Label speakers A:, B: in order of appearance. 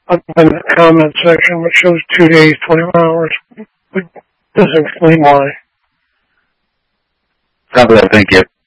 A: up in the comment section, which shows 2 days, 21 hours. It doesn't explain why.
B: Copy that, thank you.